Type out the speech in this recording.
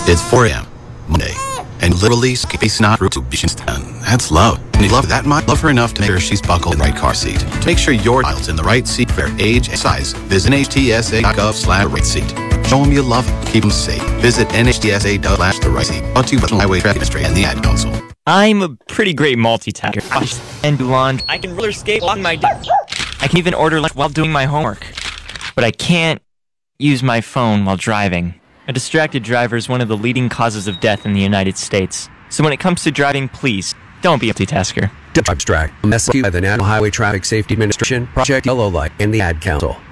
It's 4 a.m. Monday. And literally, Skippy's not through to Bishan's 10. That's love. And you love that much? Love her enough to make sure she's buckled in the right car seat. To make sure your child's in the right seat for their age and size, visit nhtsa.gov/right seat. Show them you love them. Keep them safe. Visit nhtsa.gov/right seat. Brought to you by the Highway Traffic Administration and the Ad Council. I'm a pretty great multitasker. And do laundry. I can roller skate on my deck. I can even order lunch while doing my homework. But I can't use my phone while driving. A distracted driver is one of the leading causes of death in the United States. So when it comes to driving, please, don't be a multitasker. Abstract. A message by the National Highway Traffic Safety Administration, Project Yellow Light, and the Ad Council.